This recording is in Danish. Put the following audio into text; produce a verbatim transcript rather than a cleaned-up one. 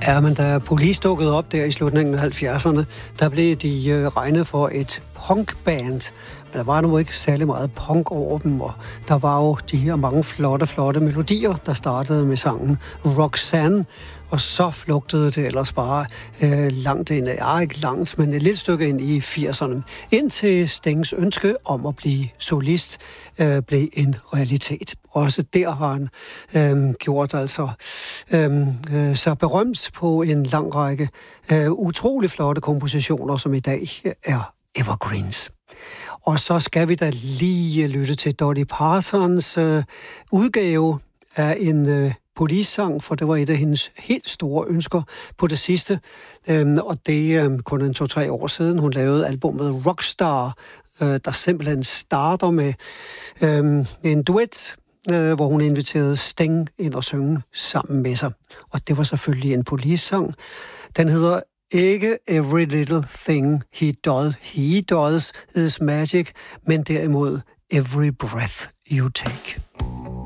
Ja, men da Police dukkede op der i slutningen af halvfjerdserne, der blev de øh, regnet for et punkband. Men der var nu ikke særlig meget punk over dem, og der var jo de her mange flotte, flotte melodier, der startede med sangen Roxanne, og så flugtede det ellers bare øh, langt ind, ja ikke langt, men et lille stykke ind i firserne, indtil Stings ønske om at blive solist øh, blev en realitet. Også der har han øh, gjort altså øh, øh, så berømt på en lang række øh, utrolig flotte kompositioner, som i dag er evergreens. Og så skal vi da lige lytte til Dolly Partons øh, udgave af en øh, Police-sang, for det var et af hendes helt store ønsker på det sidste. Øhm, og det er øh, kun en to-tre år siden, hun lavede albumet Rockstar, øh, der simpelthen starter med øh, en duet, øh, hvor hun inviterede Sting ind og synge sammen med sig. Og det var selvfølgelig en Police-sang. Den hedder ikke Every Little Thing He Does, He Does Is Magic, men derimod Every Breath You Take.